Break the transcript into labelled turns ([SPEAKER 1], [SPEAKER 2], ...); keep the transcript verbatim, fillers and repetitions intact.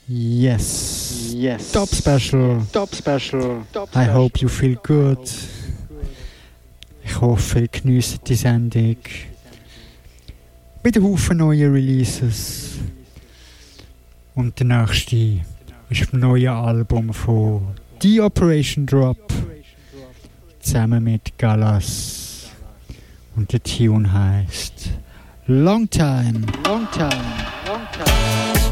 [SPEAKER 1] Yes.
[SPEAKER 2] Yes.
[SPEAKER 1] Top special.
[SPEAKER 2] Top special. Top
[SPEAKER 1] I
[SPEAKER 2] special.
[SPEAKER 1] hope you feel good. Ich hoffe, ihr geniesst die Sendung. Mit einem Haufen neuen Releases. Und der nächste ist das neue Album von The Operation Drop. Zusammen mit Galas. Und der Tune heißt Long Time.
[SPEAKER 2] Long time. Long time.